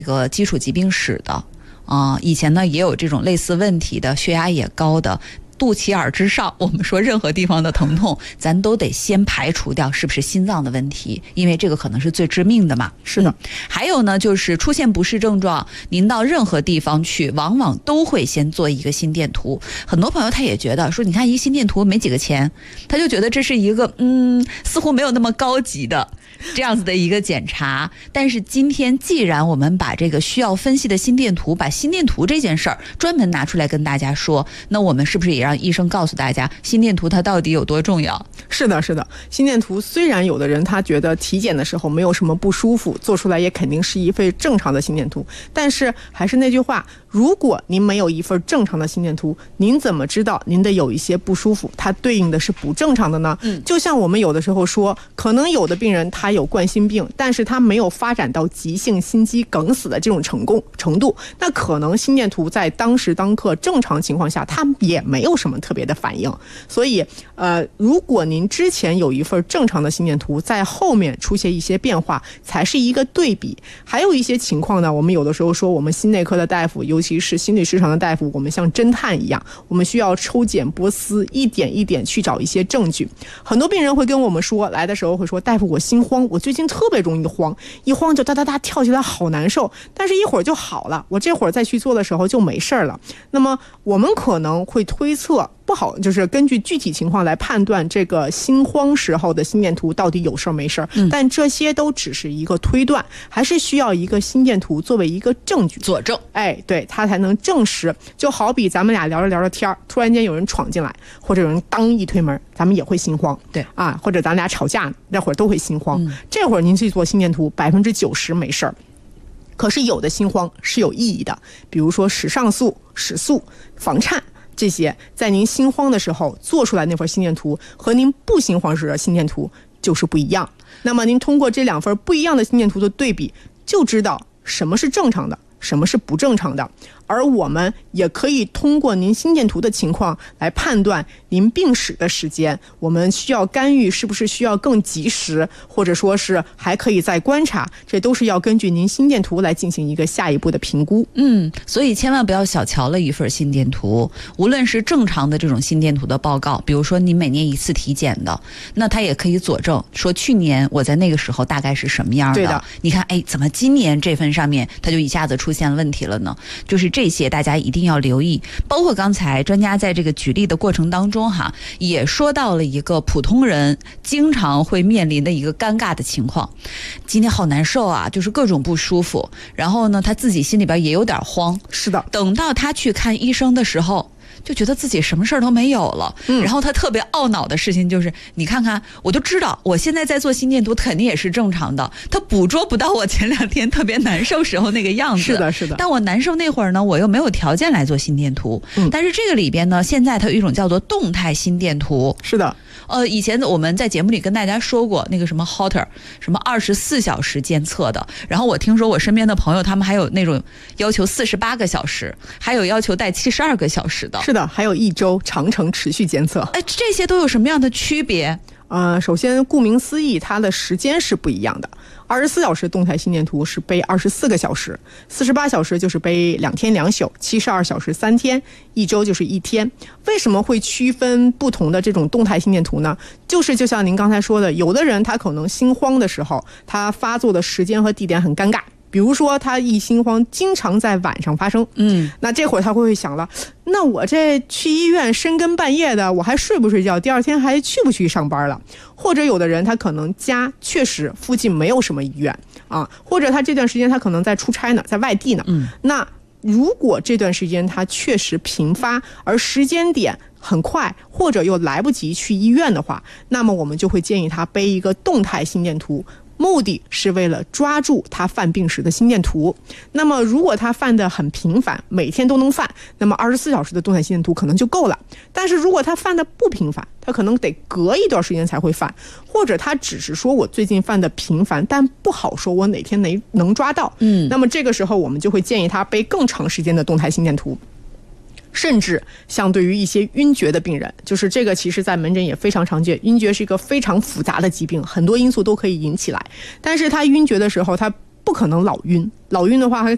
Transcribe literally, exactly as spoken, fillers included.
这个基础疾病史的啊、呃，以前呢也有这种类似问题的，血压也高的。肚脐眼之上，我们说任何地方的疼痛，咱都得先排除掉是不是心脏的问题，因为这个可能是最致命的嘛。 是的、嗯。 还有呢，就是出现不适症状，您到任何地方去，往往都会先做一个心电图。很多朋友他也觉得说，你看一心电图没几个钱，他就觉得这是一个嗯，似乎没有那么高级的这样子的一个检查。但是今天既然我们把这个需要分析的心电图，把心电图这件事儿专门拿出来跟大家说，那我们是不是也让医生告诉大家心电图它到底有多重要？ 是的，是的。心电图虽然有的人他觉得体检的时候没有什么不舒服，做出来也肯定是一份正常的心电图，但是还是那句话，如果您没有一份正常的心电图，您怎么知道您的有一些不舒服它对应的是不正常的呢？嗯，就像我们有的时候说，可能有的病人他有冠心病，但是他没有发展到急性心肌梗死的这种成功程度，那可能心电图在当时当刻正常情况下他也没有什么特别的反应。所以呃，如果您之前有一份正常的心电图，在后面出现一些变化才是一个对比。还有一些情况呢，我们有的时候说我们心内科的大夫，尤其是心理失常的大夫，我们像侦探一样，我们需要抽检波斯，一点一点去找一些证据。很多病人会跟我们说，来的时候会说，大夫我心慌，我最近特别容易慌，一慌就哒哒哒跳起来，好难受，但是一会儿就好了，我这会儿再去做的时候就没事了。那么我们可能会推测，不好就是根据具体情况来判断这个心慌时候的心电图到底有事儿没事儿、嗯、但这些都只是一个推断，还是需要一个心电图作为一个证据佐证， 哎，对，它才能证实。就好比咱们俩聊着聊着天，突然间有人闯进来，或者有人当一推门，咱们也会心慌， 对啊，或者咱俩吵架那会儿都会心慌、嗯、这会儿您去做心电图，百分之九十没事儿。可是有的心慌是有意义的，比如说室上素、室素、房颤，这些在您心慌的时候做出来那份心电图和您不心慌时的心电图就是不一样。那么您通过这两份不一样的心电图的对比，就知道什么是正常的，什么是不正常的。而我们也可以通过您心电图的情况来判断您病史的时间，我们需要干预是不是需要更及时，或者说是还可以再观察，这都是要根据您心电图来进行一个下一步的评估。 嗯，所以千万不要小瞧了一份心电图，无论是正常的这种心电图的报告，比如说你每年一次体检的，那它也可以佐证说去年我在那个时候大概是什么样的。 对的， 你看，哎，怎么今年这份上面它就一下子出现问题了呢？就是这些大家一定要留意。包括刚才专家在这个举例的过程当中哈，也说到了一个普通人经常会面临的一个尴尬的情况，今天好难受啊，就是各种不舒服，然后呢他自己心里边也有点慌。 是的， 等到他去看医生的时候，就觉得自己什么事儿都没有了、嗯、然后他特别懊恼的事情就是，你看看我就知道我现在在做心电图肯定也是正常的，他捕捉不到我前两天特别难受时候那个样子。 是的，是的。 但我难受那会儿呢，我又没有条件来做心电图、嗯、但是这个里边呢，现在它有一种叫做动态心电图。 是的， 呃，以前我们在节目里跟大家说过那个什么 Holter 什么二十四小时监测的，然后我听说我身边的朋友他们还有那种要求四十八个小时，还有要求带七十二个小时的。 是的，还有一周长程持续监测。 哎，这些都有什么样的区别？ 呃，首先顾名思义，它的时间是不一样的。二十四小时动态心电图是背二十四个小时，四十八小时就是背两天两宿，七十二小时三天，一周就是一天。为什么会区分不同的这种动态心电图呢？就是就像您刚才说的，有的人他可能心慌的时候，他发作的时间和地点很尴尬。比如说他一心慌经常在晚上发生，嗯，那这会儿他会想了，那我这去医院深更半夜的，我还睡不睡觉，第二天还去不去上班了？或者有的人他可能家确实附近没有什么医院啊，或者他这段时间他可能在出差呢，在外地呢，嗯，那如果这段时间他确实频发，而时间点很快，或者又来不及去医院的话，那么我们就会建议他背一个动态心电图，目的是为了抓住他犯病时的心电图。那么如果他犯得很频繁，每天都能犯，那么二十四小时的动态心电图可能就够了。但是如果他犯得不频繁，他可能得隔一段时间才会犯，或者他只是说我最近犯得频繁，但不好说我哪天能能抓到，嗯，那么这个时候我们就会建议他背更长时间的动态心电图。甚至像对于一些晕厥的病人，就是这个其实在门诊也非常常见，晕厥是一个非常复杂的疾病，很多因素都可以引起来，但是他晕厥的时候他不可能老晕，老晕的话